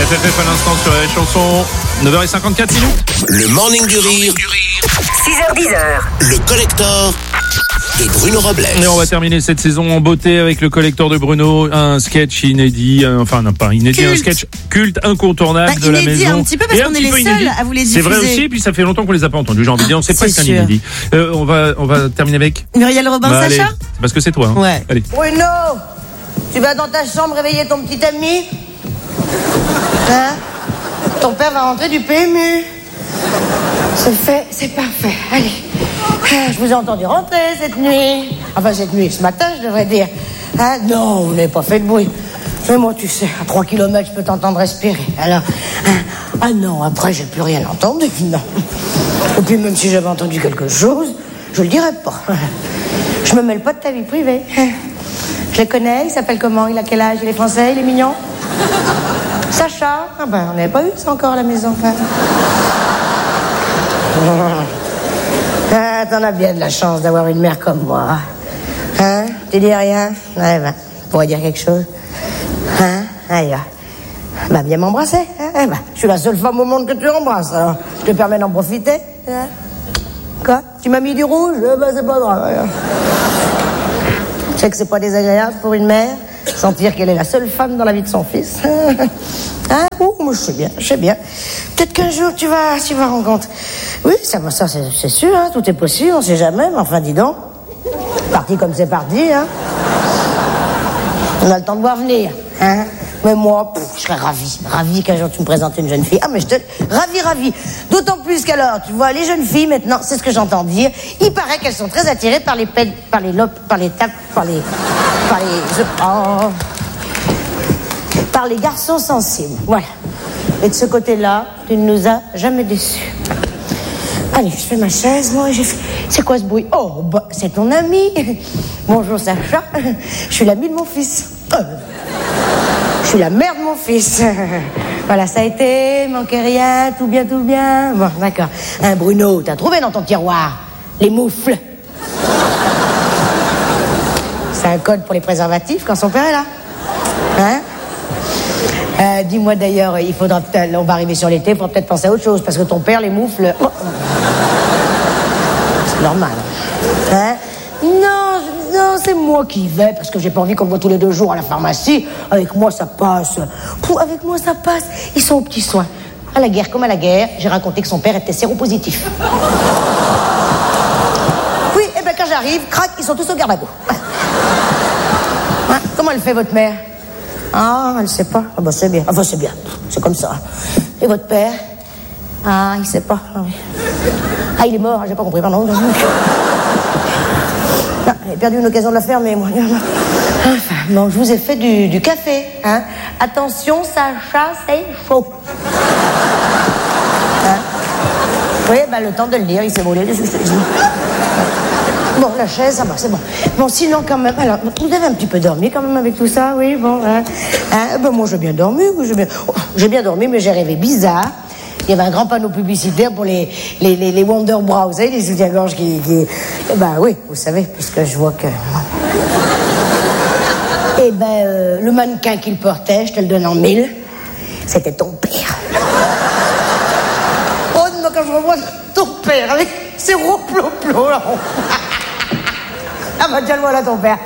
FFF à l'instant sur les chansons. 9h54 minutes. Le Morning du Rire. 6h10. Le collector de Bruno Robles. Et on va terminer cette saison en beauté avec le collector de Bruno. Un sketch inédit, non pas inédit, culte. Un sketch culte, incontournable de la inédit, maison. un petit peu parce qu'on est les seuls inédit. à vous les diffuser. C'est vrai aussi, puis ça fait longtemps qu'on les a pas entendus. J'ai envie de dire, c'est presque un sûr. inédit. On va terminer avec Muriel Robin, allez, Sacha. c'est parce que c'est toi. Hein. Ouais. Allez. Bruno, tu vas dans ta chambre réveiller ton petit ami? Hein? Ton père va rentrer du PMU. C'est fait, c'est parfait. Allez. Je vous ai entendu rentrer cette nuit. Enfin, cette nuit, ce matin, je devrais dire. Hein? Non, vous n'avez pas fait de bruit. Mais moi, tu sais, à 3 km, je peux t'entendre respirer. Alors, hein? Ah non, après, j'ai plus rien entendu. Non. Et puis, même si j'avais entendu quelque chose, je le dirais pas. Je me mêle pas de ta vie privée. Je le connais, il s'appelle comment? Il a quel âge? Il est français? Il est mignon? Sacha? Ah ben, on n'avait pas eu ça encore à la maison. Ah, t'en as bien de la chance d'avoir une mère comme moi. Hein? Tu dis rien? Ouais, ben, pourrais dire quelque chose? Hein? Aïe. Bah, viens m'embrasser. Hein? Bah, je suis la seule femme au monde que tu embrasses, alors je te permets d'en profiter. Hein? Quoi? Tu m'as mis du rouge? Bah, c'est pas grave. Tu sais que c'est pas désagréable pour une mère sentir qu'elle est la seule femme dans la vie de son fils. Hein? Moi, je sais bien. Peut-être qu'un jour, tu vas rencontrer. Oui, ça c'est sûr, hein, tout est possible, on sait jamais, mais enfin, dis donc. Parti comme c'est parti, hein. On a le temps de voir venir, hein. Mais moi, je serais ravi qu'un jour tu me présentes une jeune fille. Ah, mais ravi. D'autant plus qu'alors, tu vois, les jeunes filles, maintenant, c'est ce que j'entends dire, il paraît qu'elles sont très attirées par les garçons sensibles, voilà. Et de ce côté-là, tu ne nous as jamais déçus. Allez, je fais ma chaise, moi, c'est quoi ce bruit? Oh, bah, c'est ton ami. Bonjour, Sacha. Je suis l'ami de mon fils. Je suis la mère de mon fils. Voilà, ça a été, manquait rien, tout bien. Bon, d'accord. Hein, Bruno, t'as trouvé dans ton tiroir les moufles? C'est un code pour les préservatifs quand son père est là. Hein? Dis-moi d'ailleurs, on va arriver sur l'été, il faudra peut-être penser à autre chose, parce que ton père, les moufles... Oh. C'est normal. Hein? Non, c'est moi qui y vais, parce que j'ai pas envie qu'on me voit tous les 2 jours à la pharmacie. Avec moi, ça passe. Ils sont aux petits soins. À la guerre comme à la guerre, j'ai raconté que son père était séropositif. Oui, et ben quand j'arrive, crac, ils sont tous au garde-à-vous. Hein? Comment elle fait, votre mère? Ah, elle sait pas. Ah bah c'est bien. Enfin, c'est bien. C'est comme ça. Et votre père? Ah, il sait pas. Ah, il est mort. J'ai pas compris, pardon. Non, j'ai perdu une occasion de la fermer, moi. Enfin, bon, je vous ai fait du café, hein. Attention, Sacha, c'est chaud. Hein? Oui, bah, le temps de le dire, il s'est volé. Bon, la chaise, ça va, c'est bon. Bon, sinon, quand même, alors, vous avez un petit peu dormi, quand même, avec tout ça, oui, bon, hein. Ben, moi, j'ai bien dormi, j'ai bien dormi, mais j'ai rêvé bizarre. Il y avait un grand panneau publicitaire pour les Wonder Bra, vous savez, les soutiens-gorge qui... Ben, oui, vous savez, puisque je vois que... Eh ben, le mannequin qui le portait, je te le donne en 1000, c'était ton père. Oh, non, quand je revois ton père, avec ses gros plots-plots, là... Ah bah tiens, voilà ton père.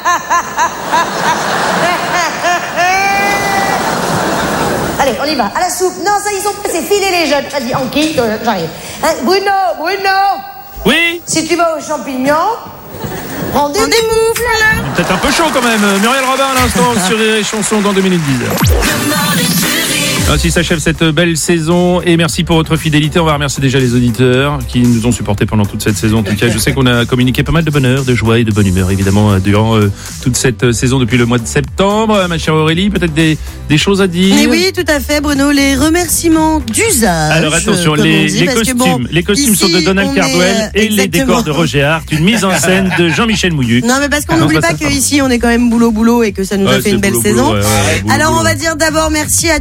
Allez, on y va. À la soupe. Non, ça, ils sont pressés. Filez les jeunes. Vas-y, Anki, j'arrive. Hein, Bruno. Oui. Si tu vas aux champignons, prends des moufles. Peut-être un peu chaud quand même. Muriel Robin à l'instant sur les chansons dans 2 minutes 10. Ainsi s'achève cette belle saison et merci pour votre fidélité. On va remercier déjà les auditeurs qui nous ont supportés pendant toute cette saison. En tout cas, je sais qu'on a communiqué pas mal de bonheur, de joie et de bonne humeur évidemment durant toute cette saison depuis le mois de septembre. Ma chère Aurélie, peut-être des choses à dire? Mais oui, tout à fait, Bruno. Les remerciements d'usage. Alors attention, les costumes sont de Donald Cardwell et les décors de Roger Hart, une mise en scène de Jean-Michel Mouillu. Non, mais parce qu'on n'oublie pas qu'ici on est quand même boulot et que ça nous a fait une belle saison. Ouais, Alors on va dire d'abord merci à tous les animateurs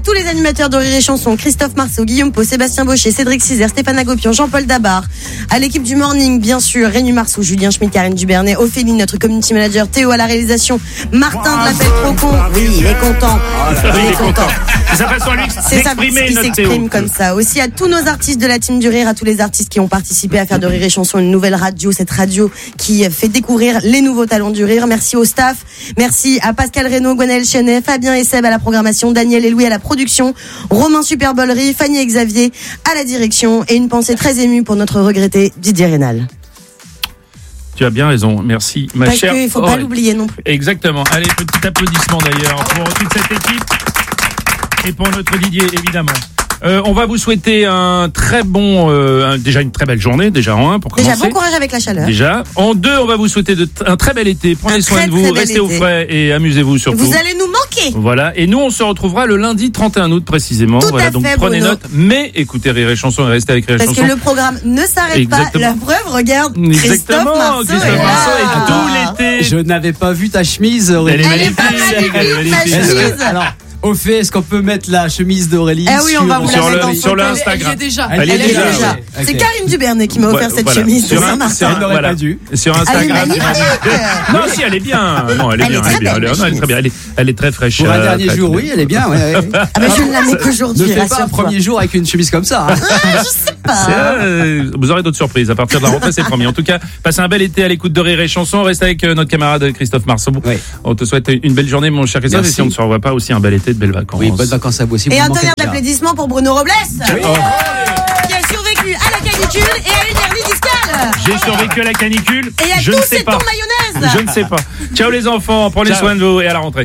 animateurs de Rire et Chanson, Christophe Marceau, Guillaume Pau, Sébastien Baucher, Cédric Cizer, Stéphane Agopian, Jean-Paul Dabar. À l'équipe du Morning, bien sûr, Rémi Marceau, Julien Schmitt, Karine Dubernay, Ophélie, notre community manager, Théo à la réalisation, Martin de l'appel trop con. Oui, il est content. Il est content. C'est sa façon à lui C'est ça d'exprimer qui notre s'exprime Théo. comme ça. Aussi à tous nos artistes de la Team du Rire, à tous les artistes qui ont participé à faire de Rire et Chanson une nouvelle radio, cette radio qui fait découvrir les nouveaux talents du rire. Merci au staff, merci à Pascal Reynaud, Gwenaël Chenet, Fabien et Seb à la programmation, Daniel et Louis à la production, Romain Superbollery, Fanny et Xavier à la direction et une pensée très émue pour notre regretté Didier Rénal. Tu as bien raison. Merci, ma Parce chère. qu'il ne faut pas l'oublier non plus. Exactement. Allez, petit applaudissement d'ailleurs pour toute cette équipe et pour notre Didier, évidemment. On va vous souhaiter un très bon, déjà une très belle journée, déjà en 1 pour commencer. Déjà, bon courage avec la chaleur. Déjà. En 2, on va vous souhaiter un très bel été. Prenez soin de vous, restez au frais et amusez-vous surtout. Vous allez nous manquer. Voilà. Et nous, on se retrouvera le lundi 31 août précisément. Tout voilà. à Donc fait, prenez Bruno. note. Mais écoutez Rire et Chanson et restez avec Rire et Parce Chanson. que le programme ne s'arrête pas. Exactement. La preuve, regarde, Christophe Marceau Christophe est là. Marceau est tout l'été. Je n'avais pas vu ta chemise, Aurélie. Elle est pas magnifique. Elle est magnifique, magnifique. ta c'est vrai. chemise. Alors, au fait, est-ce qu'on peut mettre la chemise d'Aurélie Ah oui, on va vous la mettre en sur le photo. Instagram. Elle y est déjà. Elle y est Elle est déjà, déjà. ouais. C'est Ok. Karine Dubernay qui m'a offert cette Voilà. chemise de Sur un- Saint-Martin. sur un- Elle n'aurait voilà. pas dû. Sur Instagram. Elle est magnifique. Non, si, elle est bien. Non, elle est Elle est bien. très Elle est bien. belle, Non, elle est très bien. Elle est très fraîche. Pour un dernier très, jour, très oui, bien. elle est bien. Ouais. Ah ben je ne la mets qu'aujourd'hui. Ne fais pas un rassure-toi. premier jour avec une chemise comme ça. Hein. Je sais pas. Vous aurez d'autres surprises à partir de la rentrée, c'est promis. En tout cas, passez un bel été à l'écoute de Rire et Chanson. Reste avec notre camarade Christophe Marceau. Oui. On te souhaite une belle journée, mon cher Christophe. Et Merci. si on ne se revoit pas, aussi un bel été, de belles vacances. Oui, bonnes vacances à vous aussi. Et vous un me manquez tonnerre déjà. d'applaudissements pour Bruno Robles, qui a survécu à la canicule et à une hernie discale. J'ai survécu à la canicule. Et à Je tous ne sais ces pas. tons mayonnaise. Je ne sais pas. Ciao les enfants, prenez Ciao. soin de vous et à la rentrée.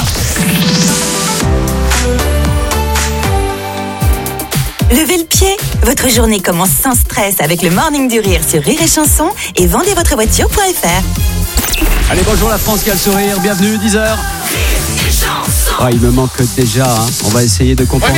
Levez le pied. Votre journée commence sans stress avec le Morning du Rire sur Rire et Chanson et vendezvotrevoiture.fr. Allez, bonjour la France qui a le sourire. Bienvenue, 10h. Oh, il me manque déjà. Hein. On va essayer de compenser.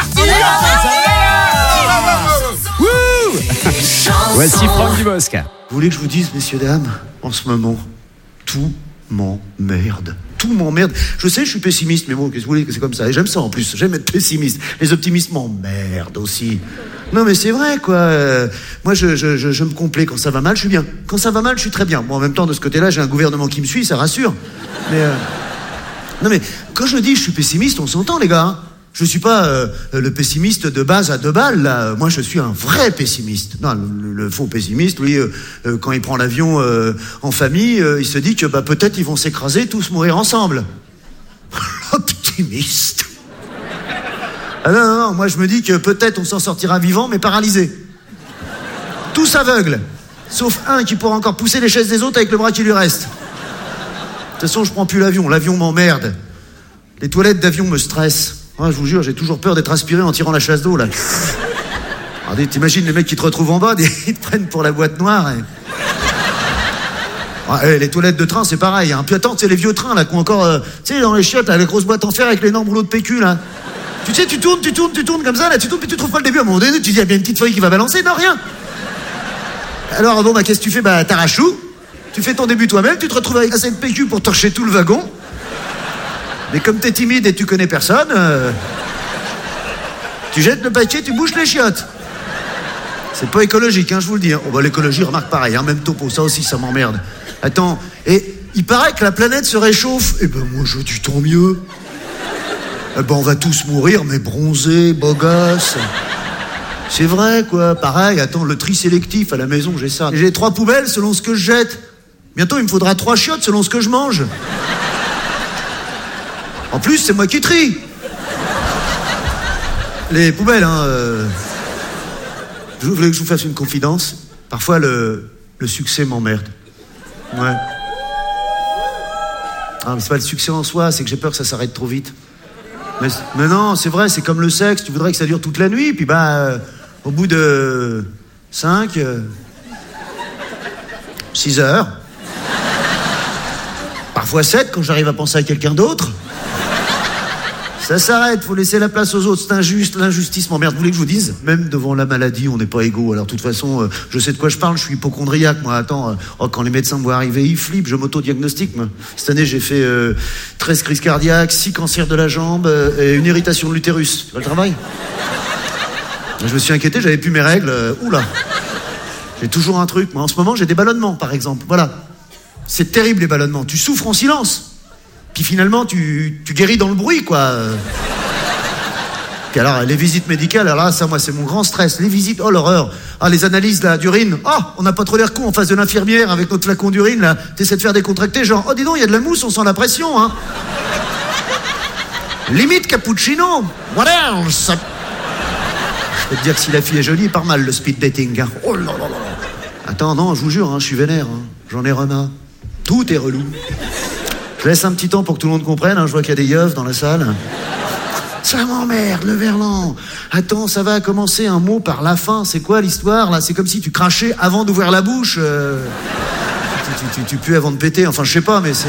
Wouh. Voici Franck Dubosc. Vous voulez que je vous dise, messieurs, dames, en ce moment, tout m'emmerde. Tout m'emmerde. Je sais, je suis pessimiste, mais bon, qu'est-ce que vous voulez, c'est comme ça. Et j'aime ça en plus, j'aime être pessimiste. Les optimistes m'emmerdent aussi. Non, mais c'est vrai, quoi. Moi, je me complais. Quand ça va mal, je suis bien. Quand ça va mal, je suis très bien. Bon, en même temps, de ce côté-là, j'ai un gouvernement qui me suit, ça rassure. Mais, non, mais quand je dis je suis pessimiste, on s'entend, les gars. Hein. Je suis pas le pessimiste de base à 2 balles, là. Moi, je suis un vrai pessimiste. Non, le faux pessimiste, lui, quand il prend l'avion en famille, il se dit que bah, peut-être ils vont s'écraser, tous mourir ensemble. Optimiste. Ah non, moi je me dis que peut-être on s'en sortira vivant, mais paralysé. Tous aveugles. Sauf un qui pourra encore pousser les chaises des autres avec le bras qui lui reste. De toute façon, je prends plus l'avion. L'avion m'emmerde. Les toilettes d'avion me stressent. Ah, je vous jure, j'ai toujours peur d'être aspiré en tirant la chasse d'eau, là. Regardez, t'imagines les mecs qui te retrouvent en bas, ils te prennent pour la boîte noire. Les toilettes de train, c'est pareil. Hein. Puis attends, c'est les vieux trains, là, qui ont encore... tu sais, dans les chiottes, là, les grosses boîtes en fer avec l'énorme rouleau de PQ, là. Tu sais, tu tournes comme ça, là, tu tournes, puis tu trouves pas le début. À un moment donné, tu dis, il y a bien une petite feuille qui va balancer. Non, rien. Alors, bon, bah, qu'est-ce que tu fais? Bah, t'arraches tout. Tu fais ton début toi-même, tu te retrouves avec assez de PQ pour torcher tout le wagon. Mais comme t'es timide et tu connais personne, tu jettes le paquet, tu bouches les chiottes. C'est pas écologique, hein, je vous le dis. Hein. Oh, bah, l'écologie, remarque pareil, hein, même topo, ça aussi, ça m'emmerde. Attends, et il paraît que la planète se réchauffe. Eh ben, moi, je dis tant mieux. Eh ben, on va tous mourir, mais bronzés, beaux gosses. C'est vrai, quoi. Pareil, attends, le tri sélectif à la maison, j'ai ça. J'ai 3 poubelles selon ce que je jette. Bientôt, il me faudra 3 chiottes selon ce que je mange. En plus, c'est moi qui trie. Les poubelles, hein. Je voulais que je vous fasse une confidence. Parfois, le succès m'emmerde. Ouais. Ah, mais c'est pas le succès en soi, c'est que j'ai peur que ça s'arrête trop vite. Mais non, c'est vrai, c'est comme le sexe. Tu voudrais que ça dure toute la nuit, puis au bout de 5, 6 heures, parfois 7 quand j'arrive à penser à quelqu'un d'autre. Ça s'arrête, faut laisser la place aux autres. C'est injuste, l'injustice m'emmerde. Vous voulez que je vous dise? Même devant la maladie, on n'est pas égaux. Alors, de toute façon, je sais de quoi je parle, je suis hypocondriaque, moi. Attends, quand les médecins me voient arriver, ils flippent, je m'auto-diagnostique, moi. Cette année, j'ai fait 13 crises cardiaques, 6 cancers de la jambe et une irritation de l'utérus. Tu vois le travail? Je me suis inquiété, j'avais plus mes règles. Oula. J'ai toujours un truc. Moi, en ce moment, j'ai des ballonnements, par exemple. Voilà. C'est terrible, les ballonnements. Tu souffres en silence. Puis finalement, tu guéris dans le bruit, quoi. Puis alors, les visites médicales, alors là, ça, moi, c'est mon grand stress. Les visites, oh l'horreur. Ah, les analyses, là, d'urine. Oh, on n'a pas trop l'air con en face de l'infirmière avec notre flacon d'urine, là. T'essaies de faire décontracter, genre, oh, dis donc, il y a de la mousse, on sent la pression, hein. Limite cappuccino. What else? Je peux te dire que si la fille est jolie, il part mal, le speed dating, hein. Oh là là là. Attends, non, je vous jure, hein, je suis vénère, hein. J'en ai remarre. Tout est relou. Je laisse un petit temps pour que tout le monde comprenne, hein. Je vois qu'il y a des yeufs dans la salle. Ça m'emmerde, le verlan. Attends, ça va commencer un mot par la fin. C'est quoi l'histoire, là? C'est comme si tu crachais avant d'ouvrir la bouche. Tu pues avant de péter. Enfin, je sais pas, mais c'est...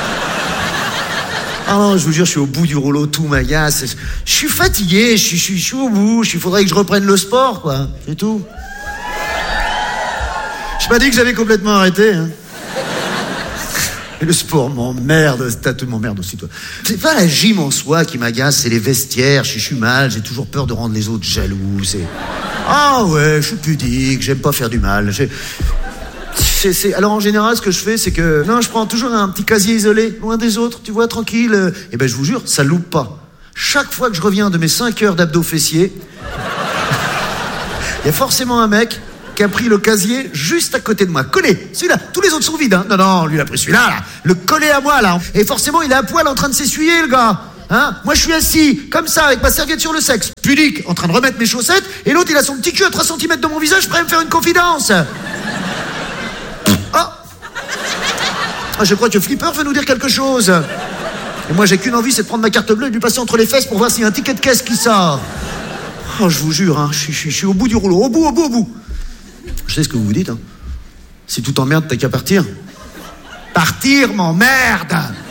Ah non, je vous jure, je suis au bout du rouleau, tout m'agace. Je suis fatigué, je suis au bout. Il faudrait que je reprenne le sport, quoi. C'est tout. Je pas dit que j'avais complètement arrêté, hein. Et le sport m'emmerde, tout m'emmerde aussi, toi. C'est pas la gym en soi qui m'agace, c'est les vestiaires. Je suis mal, j'ai toujours peur de rendre les autres jaloux. Ah ouais, je suis pudique, j'aime pas faire du mal. Alors en général, ce que je fais, c'est que je prends toujours un petit casier isolé, loin des autres, tu vois, tranquille. Et ben je vous jure, ça loupe pas. Chaque fois que je reviens de mes 5 heures d'abdos fessiers, il y a forcément un mec qui a pris le casier juste à côté de moi. Collé, celui-là, tous les autres sont vides, hein. Non, lui il a pris celui-là, là. Le collé à moi, là. Et forcément, il est à poil en train de s'essuyer, le gars. Hein? Moi, je suis assis, comme ça, avec ma serviette sur le sexe, pudique, en train de remettre mes chaussettes, et l'autre, il a son petit cul à 3 cm de mon visage, prêt à me faire une confidence. Je crois que Flipper veut nous dire quelque chose. Et moi, j'ai qu'une envie, c'est de prendre ma carte bleue et de lui passer entre les fesses pour voir s'il y a un ticket de caisse qui sort. Oh, je vous jure, hein, je suis au bout du rouleau, au bout. Je sais ce que vous vous dites, hein. Si tout t'emmerde, t'as qu'à partir. Partir m'emmerde.